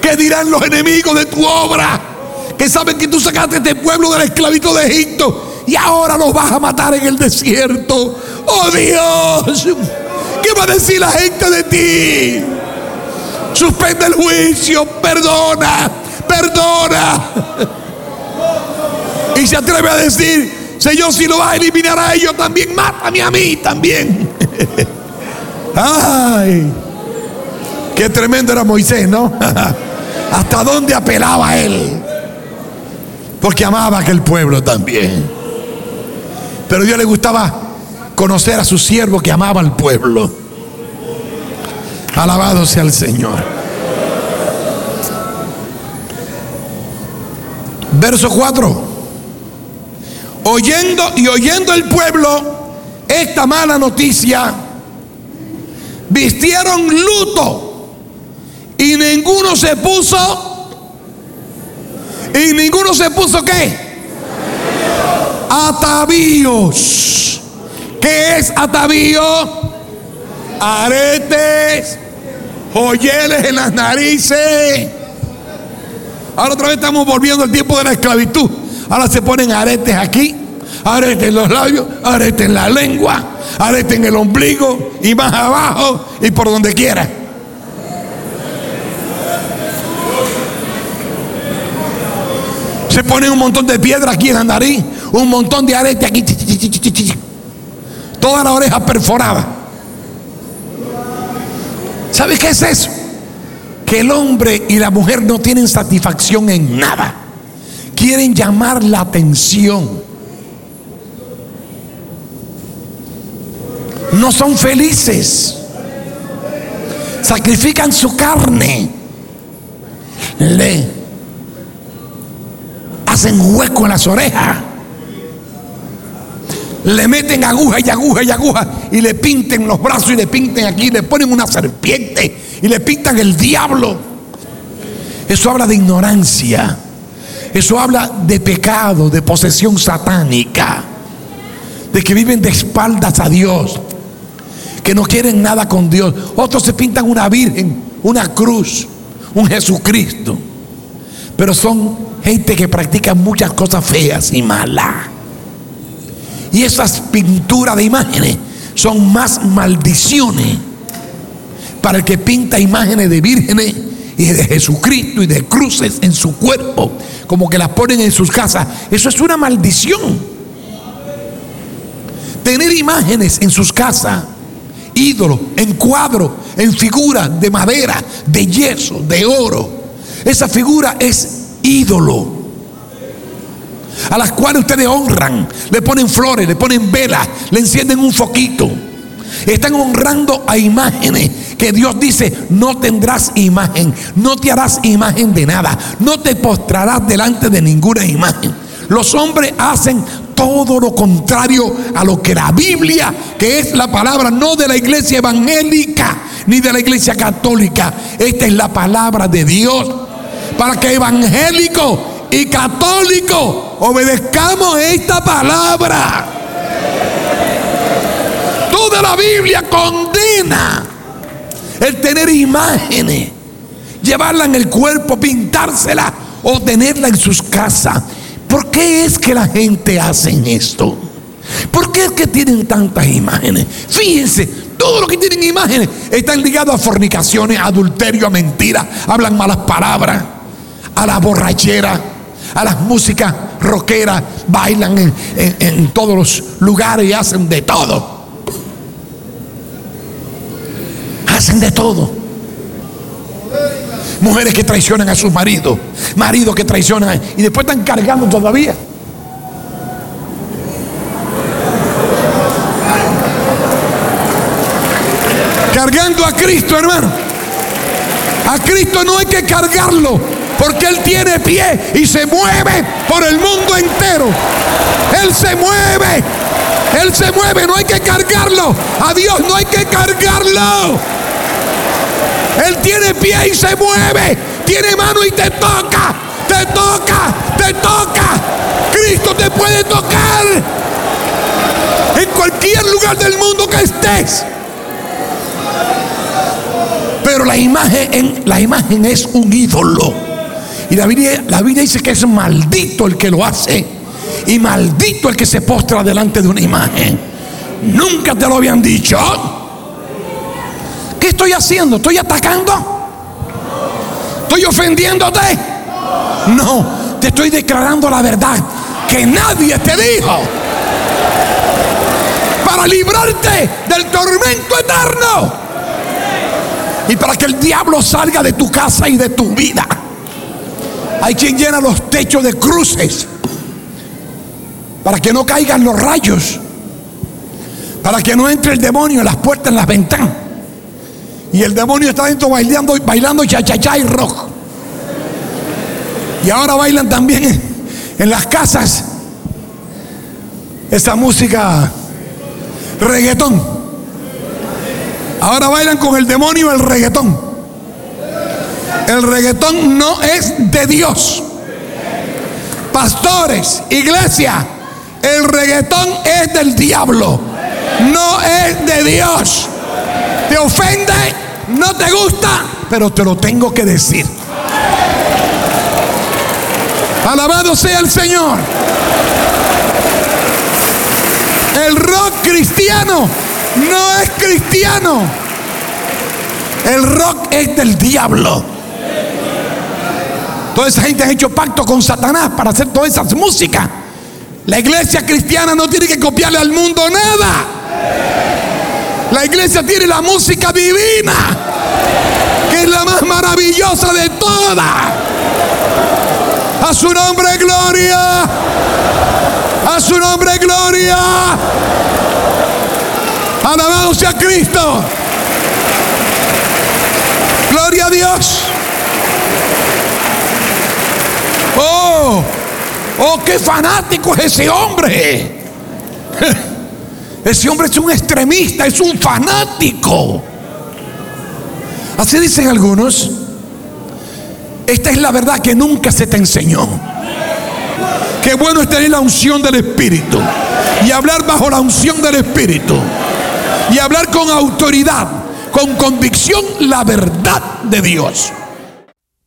¿Qué dirán los enemigos de tu obra? Que saben que tú sacaste a este pueblo de la esclavitud de Egipto y ahora los vas a matar en el desierto. ¡Oh Dios! ¿Qué va a decir la gente de ti? Suspende el juicio, perdona, perdona. Y se atreve a decir: Señor, si lo vas a eliminar a ellos también, mátame a mí también. Ay, qué tremendo era Moisés, ¿no? Hasta dónde apelaba él, porque amaba a aquel pueblo también. Pero a Dios le gustaba conocer a su siervo que amaba al pueblo. Alabado sea el Señor. Verso 4. Oyendo el pueblo esta mala noticia, vistieron luto y ninguno se puso. ¿Y ninguno se puso qué? Atavíos. ¿Qué es atavío? Aretes, joyeles en las narices. Ahora otra vez estamos volviendo al tiempo de la esclavitud. Ahora se ponen aretes aquí, aretes en los labios, aretes en la lengua, aretes en el ombligo y más abajo y por donde quiera. Se ponen un montón de piedra aquí en la nariz, un montón de arete aquí, toda la oreja perforada. ¿Sabes qué es eso? Que el hombre y la mujer no tienen satisfacción en nada. Quieren llamar la atención. No son felices. Sacrifican su carne. Le hacen hueco en las orejas. Le meten aguja y aguja y aguja y le pinten los brazos y le pinten aquí, le ponen una serpiente y le pintan el diablo. Eso habla de ignorancia. Eso habla de pecado, de posesión satánica, de que viven de espaldas a Dios, que no quieren nada con Dios. Otros se pintan una virgen, una cruz, un Jesucristo, pero son gente que practica muchas cosas feas y malas. Y esas pinturas de imágenes son más maldiciones para el que pinta imágenes de vírgenes y de Jesucristo y de cruces en su cuerpo, como que las ponen en sus casas. Eso es una maldición. Tener imágenes en sus casas, ídolos, en cuadros, en figuras de madera, de yeso, de oro. Esa figura es ídolo, a las cuales ustedes honran, le ponen flores, le ponen velas, le encienden un foquito. Están honrando a imágenes que Dios dice: no tendrás imagen, no te harás imagen de nada, no te postrarás delante de ninguna imagen. Los hombres hacen todo lo contrario a lo que la Biblia, que es la palabra no de la iglesia evangélica ni de la iglesia católica, esta es la palabra de Dios, para que evangélicos y católicos obedezcamos esta palabra. Toda la Biblia condena el tener imágenes, llevarla en el cuerpo, pintársela o tenerla en sus casas. ¿Por qué es que la gente hace esto? ¿Por qué es que tienen tantas imágenes? Fíjense, todo lo que tienen imágenes están ligados a fornicaciones, a adulterio, a mentiras, hablan malas palabras, a la borrachera, a las músicas rockeras, bailan en todos los lugares y hacen de todo. Hacen de todo. Mujeres que traicionan a sus maridos, maridos que traicionan y después están cargando todavía. Cargando a Cristo, hermano. A Cristo no hay que cargarlo, porque Él tiene pie y se mueve por el mundo entero. Él se mueve. Él se mueve, no hay que cargarlo. A Dios no hay que cargarlo. Él tiene pie y se mueve. Tiene mano y te toca. Te toca, te toca. Cristo te puede tocar en cualquier lugar del mundo que estés. Pero la imagen es un ídolo. Y la Biblia dice que es maldito el que lo hace y maldito el que se postra delante de una imagen. Nunca te lo habían dicho. ¿Qué estoy haciendo? ¿Estoy atacando? ¿Estoy ofendiéndote? No, te estoy declarando la verdad que nadie te dijo, para librarte del tormento eterno y para que el diablo salga de tu casa y de tu vida. Hay quien llena los techos de cruces para que no caigan los rayos, para que no entre el demonio en las puertas, en las ventanas. Y el demonio está dentro bailando cha-cha-cha y rock. Y ahora bailan también en las casas esa música reggaetón. Ahora bailan con el demonio el reggaetón. El reggaetón no es de Dios. Pastores, iglesia, el reggaetón es del diablo, no es de Dios. Te ofende, no te gusta, pero te lo tengo que decir. Alabado sea el Señor. El rock cristiano no es cristiano. El rock es del diablo. Toda esa gente ha hecho pacto con Satanás para hacer toda esa música. La iglesia cristiana no tiene que copiarle al mundo nada. La iglesia tiene la música divina, que es la más maravillosa de todas. A su nombre gloria. A su nombre gloria. Alabado sea Cristo. Gloria a Dios. Oh, qué fanático es ese hombre. Ese hombre es un extremista, es un fanático. Así dicen algunos. Esta es la verdad que nunca se te enseñó. Qué bueno es tener la unción del Espíritu y hablar bajo la unción del Espíritu y hablar con autoridad, con convicción, la verdad de Dios.